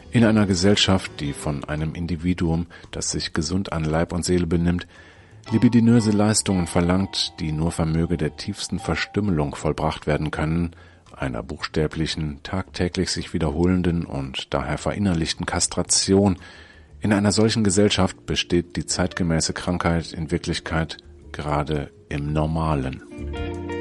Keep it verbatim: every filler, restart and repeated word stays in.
In einer Gesellschaft, die von einem Individuum, das sich gesund an Leib und Seele benimmt, libidinöse Leistungen verlangt, die nur vermöge der tiefsten Verstümmelung vollbracht werden können, einer buchstäblichen, tagtäglich sich wiederholenden und daher verinnerlichten Kastration, in einer solchen Gesellschaft besteht die zeitgemäße Krankheit in Wirklichkeit gerade im Normalen.